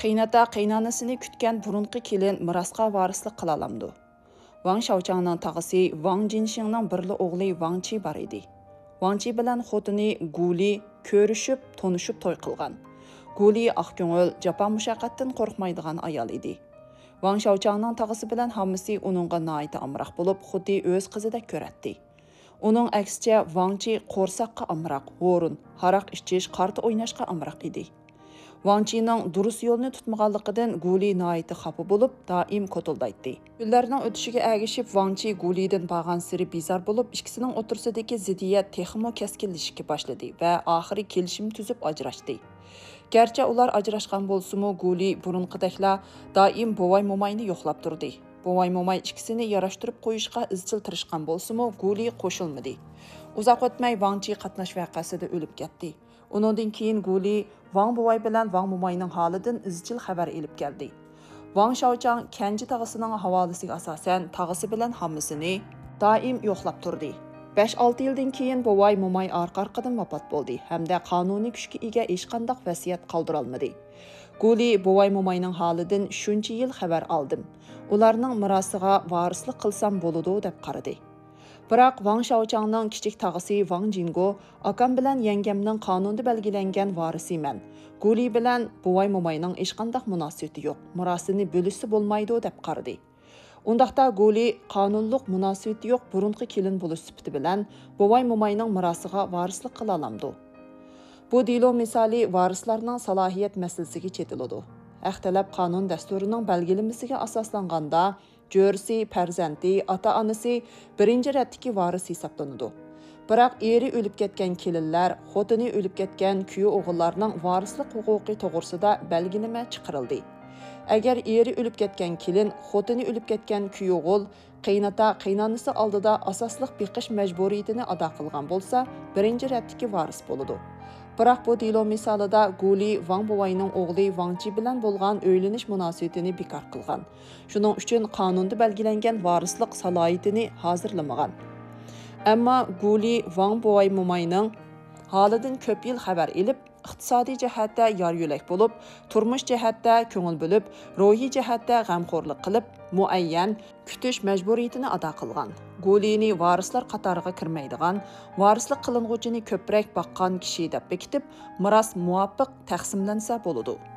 Qiynata qiynanasini kutgan burunqi kelin mirasqa varislik qila olamdi. Wang Shaochangning tag'isi Wang Jinxingning birli o'g'li Wang Qi bor edi. Wang Qi bilan xotini Guli ko'rishib, tonishib to'y qilgan. Guli oqko'ngil, jafo mushaqqatdan qo'rqmaydigan ayol edi. Wang Shaochangning tag'isi bilan hammasi uningga noita amroq bo'lib, xuddi o'z qizidek ko'ratdi. Uning aksicha Wang Qi qo'rsaqqa amroq, o'rin, haraq ichish, qarta o'ynashga amroq edi. Wang Qining durus yo'lni tutmaganligidan Guli noiti xafa bo'lib, doim ko'tuldaydi. Kunlarning o'tishiga ergishib Wang Qi Gulidan bag'an siri bizar bo'lib, ikkisining o'tirsidagi ziddiyat texmo keskinlashishga boshladi va oxiri kelishim tuzib ajrashdi. Garchi ular ajrashgan bo'lsa-mu, Guli burunqidakla doim bovay momayni yo'qlab turdi. Bovay momay ikkisini yarashtirib qo'yishga izchil tirishgan bo'lsa-mu, Guli qo'shilmadi. Uzoq o'tmay Wang Qi qatnash voqeasida o'lib ketdi. Uningdan keyin Guli Wang buvay bilan Wang momayning holidan izchil xabar elib keldi. Wang Shaochang Kenji tag'isining havolasiga asosan tag'isi bilan hammasini doim yo'qlab turdi. 5-6 yildan keyin buvay momay orqa-orqadan vafot bo'ldi hamda qonuniy kuchga ega hech qanday vasiyat qoldira olmadi. Guli buvay momayning holidan shuncha yil xabar oldim. Ularning mirosiga varislik qilsam bo'ladi deb qaradi. Biroq Wang Shaochangning kichik tag'isi Wang Jingo akam bilan yangamning qonunda belgilangan varisiman. Guli bilan buvay momayning hech qanday munosabati yo'q. Mirosini bo'lishsa bo'lmaydi deb qaradi. Undaqda Guli qonunliq munosabati yo'q burunqi kelin bo'lish sifati bilan buvay momayning mirosiga varislik qila olamdi. Bu dilo misoli varislarning salohiyat masalasiga chetiladi. Axtalab qonun dasturining belgilamasiga asoslanganda Jo'risi, farzandi, ota-onasi birinchi ratdagi varis hisoblanadi. Biroq eri o'lib ketgan kelinlar, xotini o'lib ketgan kuya o'g'illarning varislik huquqi to'g'risida belgilama chiqarildi. Agar eri o'lib ketgan kelin, xotini o'lib ketgan kuya o'g'il qiynata qiynanasi oldida asosliq beqish majburiyatini ado qilgan bo'lsa, birinchi ratdagi varis bo'ladi. Biroq bu dilo misolida Guli Wang buvayning o'g'li Wang Qi bilan bo'lgan o'ylanish munosabatini bekor qilgan. Shuning uchun qonunda belgilangan varislik salohiyatini hozirlamagan. Ammo Guli Wang buvay momayning holidan ko'p yil xabar elib, iqtisodiy jihatda yor-yo'lak bo'lib, turmush jihatda ko'ngil bo'lib, ruhiy jihatda g'amxo'rlik qilib, muayyan kutish majburiyatini ado qilgan. Gulini varislar qatoriga kirmaydigan, varislik qiling'uvchini ko'proq baqqan kishi deb bekitib, miros muvofiq taqsimlansa bo'ladi.